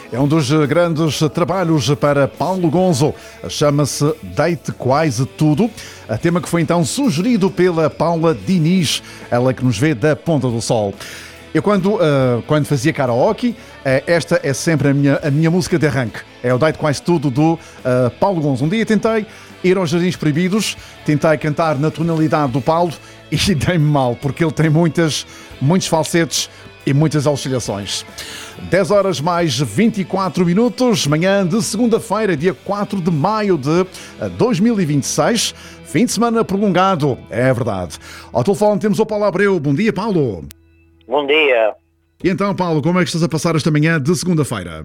É um dos grandes trabalhos para Paulo Gonzo. Chama-se Deite Quase Tudo. Tema que foi então sugerido pela Paula Diniz, ela que nos vê da Ponta do Sol. Eu quando fazia karaoke, esta é sempre a minha música de arranque. É o Deite Quase Tudo do Paulo Gonzo. Um dia tentei ir aos Jardins Proibidos, tentei cantar na tonalidade do Paulo e dei-me mal, porque ele tem muitos falsetes e muitas oscilações. 10 horas mais 24 minutos, manhã de segunda-feira, dia 4 de maio de 2026, fim de semana prolongado, é verdade. Ao telefone temos o Paulo Abreu. Bom dia, Paulo. Bom dia. E então, Paulo, como é que estás a passar esta manhã de segunda-feira?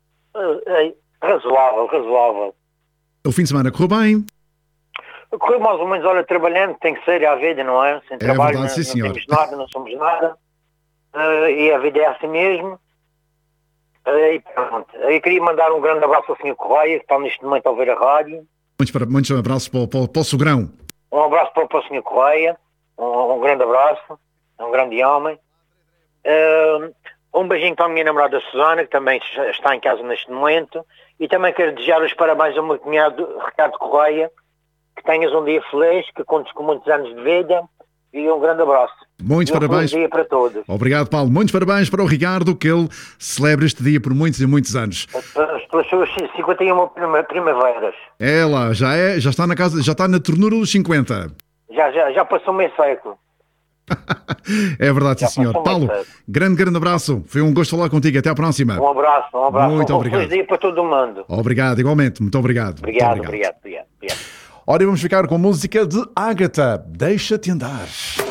Razoável. O fim de semana correu bem? Correu mais ou menos, olha, trabalhando, tem que ser, é a vida, não é? Sem trabalho verdade, sim, não temos nada, não somos nada. E a vida é assim mesmo. E pronto. Eu queria mandar um grande abraço ao Sr. Correia, que está neste momento a ouvir a rádio. Muitos abraços para o Sogrão. Um abraço para o Sr. Correia. Um grande abraço. É um grande homem. Um beijinho para a minha namorada Susana, que também está em casa neste momento. E também quero desejar os parabéns ao meu cunhado Ricardo Correia. Que tenhas um dia feliz, que contes com muitos anos de vida. E um grande abraço. Muitos parabéns. Feliz dia para todos. Obrigado, Paulo. Muitos parabéns para o Ricardo, que ele celebra este dia por muitos e muitos anos. Pelas suas 51 primaveras. É lá, já está na casa, já está na ternura dos 50. Já passou meio século. É verdade, sim, senhor. Paulo, grande abraço. Foi um gosto falar contigo. Até à próxima. Um abraço. Muito obrigado. Feliz dia para todo mundo. Obrigado, igualmente. Muito obrigado. Obrigado. Ora, vamos ficar com música de Ágata. Deixa-te andar.